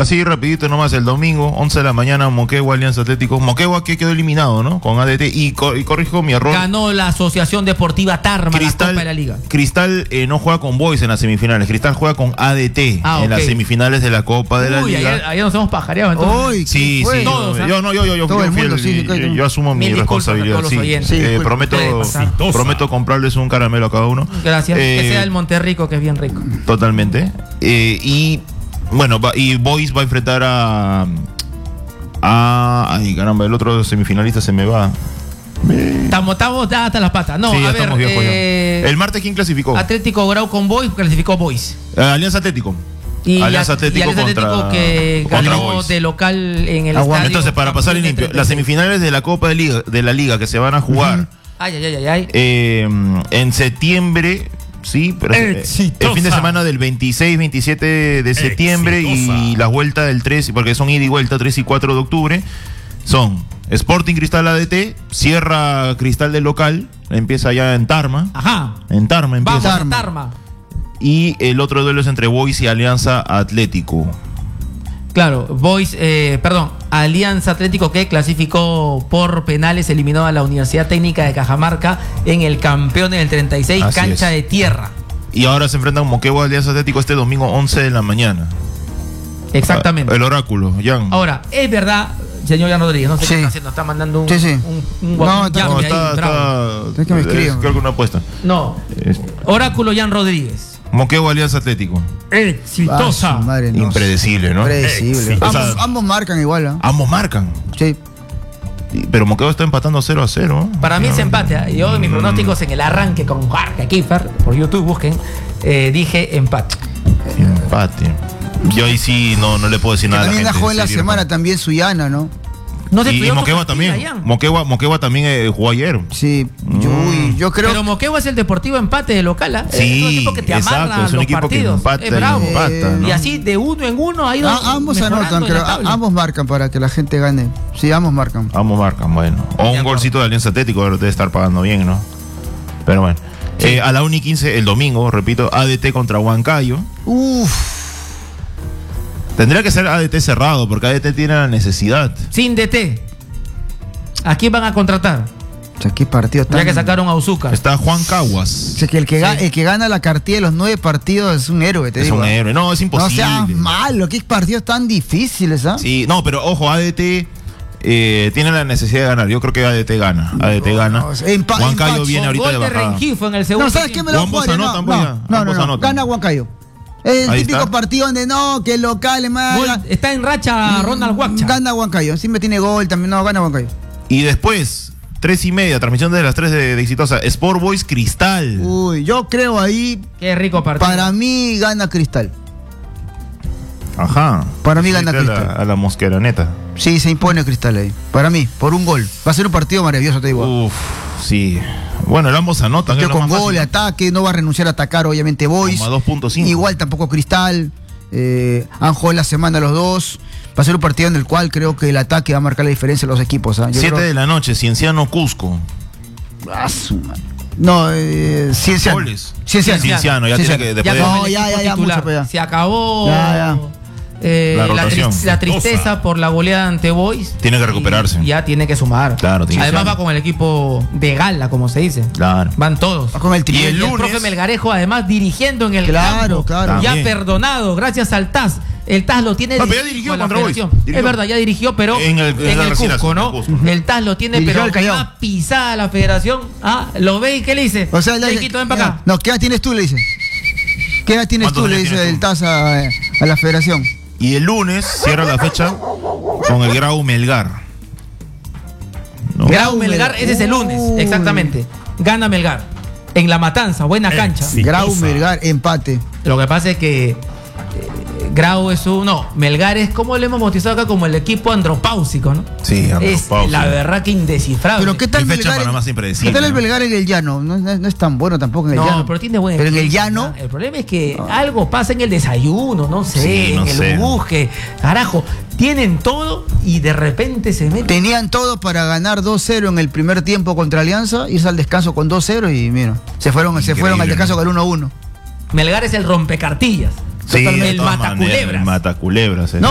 Así rapidito nomás, el domingo, 11 de la mañana, Moquegua, Alianza Atlético. Moquegua que quedó eliminado, ¿no? Con ADT. Y corrijo mi error. Ganó la Asociación Deportiva Tarma, la Copa de la Liga. Cristal no juega con Boys en las semifinales. Cristal juega con ADT en las semifinales de la Copa de la Liga. Ayer nos hemos pajareado entonces. Sí. Todos, yo asumo mi responsabilidad. Prometo comprarles un caramelo a cada uno. Gracias. Que sea el Monterrico, que es bien rico. Totalmente. Y bueno, y Boys va a enfrentar ay, caramba, el otro semifinalista se me va. Estamos ya hasta las patas. No, sí, a ver. El martes, ¿quién clasificó? Atlético Grau con Boys, clasificó Boys. Alianza Atlético. Alianza Atlético que ganó de local en el estadio. Entonces, para pasar en limpio, las semifinales de la Copa de la Liga que se van a jugar en septiembre. Sí, pero el fin de semana del 26, 27 de septiembre y la vuelta del 3, porque son ida y vuelta 3 y 4 de octubre, son Sporting Cristal ADT, cierra Cristal del local, empieza ya en Tarma. Ajá. En Tarma empieza. Vamos a Tarma. Y el otro duelo es entre Boys y Alianza Atlético. Claro, Alianza Atlético que clasificó por penales, eliminó a la Universidad Técnica de Cajamarca en el campeón del 36, Así cancha de tierra. Y ahora se enfrentan Moquegua Alianza Atlético este domingo 11 de la mañana. Exactamente. El oráculo, Jan. Ahora, es verdad, señor Jan Rodríguez, no sé qué está haciendo, está mandando un es que me escribo. Creo que una apuesta. No, oráculo Jan Rodríguez. Moquegua Alianza Atlético. Exitosa. Impredecible, ¿no? Impredecible. Ambos marcan igual, ¿eh? Ambos marcan. Sí. Pero Moquegua está empatando 0-0. Para mí es empate. Yo en mis pronósticos en el arranque con Jorge Kiefer, por YouTube busquen, dije empate. Empate. Yo ahí sí no le puedo decir nada. También la jugó en la semana también Suyana, ¿no? Y Moquegua también. Moquegua también jugó ayer. Sí, yo creo. Pero Moquegua es el Deportivo empate de local, ¿eh? Sí, es un equipo que te amarra es un equipo partidos. Que empata, es bravo. ¿no? Y así de uno en uno ha ido. Ambos anotan, pero ambos marcan para que la gente gane. Sí, ambos marcan. Ambos marcan, bueno. O un golcito de Alianza Atlético debe estar pagando bien, ¿no? Pero bueno. Sí. A la 1:15 el domingo, repito, ADT contra Huancayo. Tendría que ser ADT cerrado, porque ADT tiene la necesidad. Sin DT. ¿A quién van a contratar? O sea, ¿qué partido tan... Ya que sacaron a Uzuka. Está Juan Caguas. O sea, que el que gana la cartilla de los 9 partidos es un héroe, te digo. Es un héroe. No, es imposible. No seas malo, qué partidos tan difíciles, ¿ah? Sí, no, pero ojo, ADT tiene la necesidad de ganar. Yo creo que ADT gana. ADT gana. Huancayo viene ahorita de bajada. Rengifo en el segundo. No, ¿sabes qué me lo juego? No. Gana Huancayo. El típico partido donde que el local es más. Está en racha Ronald Huacha. Gana Huancayo. Siempre tiene gol también. No, gana Huancayo. Y después, 3:30, transmisión de las 3 de Exitosa. Sport Boys Cristal. Yo creo ahí. Qué rico partido. Para mí gana Cristal. Ajá. Para mí gana Cristal. A la mosquera, neta. Sí, se impone Cristal ahí. Para mí, por un gol. Va a ser un partido maravilloso, te digo. Sí. Bueno, ambos anotan. Con gol, ataque, no va a renunciar a atacar, obviamente, Boys. 2.5. Igual tampoco Cristal. Han jugado la semana los dos. Va a ser un partido en el cual creo que el ataque va a marcar la diferencia de los equipos. 7 de la noche, Cienciano Cusco. No, Cienciano. Cienciano, ya tiene que después ya mucho para allá. Se acabó. La tristeza por la goleada ante Boys. Tiene que recuperarse. Ya tiene que sumar. Claro, además va con el equipo de gala, como se dice. Claro. Van todos. Va con el y el profe Melgarejo además dirigiendo en el campo. Claro. Ya perdonado, gracias al TAS. El TAS lo tiene. No, pero ya dirigió contra Boys. Es verdad, ya dirigió, pero en el Cusco, ¿no? El TAS lo tiene, dirigió pero ha pisada la federación. Lo ve y ¿qué le dice? O sea, ven para acá. No, ¿qué edad tienes tú? Le dice. ¿Qué edad tienes tú? Le dice el TAS a la federación. Y el lunes cierra la fecha con el Grau Melgar. Grau Melgar, ese es el lunes, exactamente. Gana Melgar. En La Matanza, buena cancha. Grau Melgar, empate. Lo que pasa es que Grau es Melgar es como le hemos bautizado acá como el equipo andropáusico, ¿no? Sí, andropáusico. Es la verdad que indescifrable. Pero ¿qué tal Melgar? ¿Qué tal el Melgar en el llano? No es tan bueno tampoco en el llano. No, pero tiene buen equipo. Pero en el llano. El problema es que algo pasa en el desayuno, no sé, en el buje. Carajo, tienen todo y de repente se meten. Tenían todo para ganar 2-0 en el primer tiempo contra Alianza, irse al descanso con 2-0 y mira, se fueron al descanso con 1-1. Melgar es el rompecartillas. Sí, el mataculebras. El mataculebras.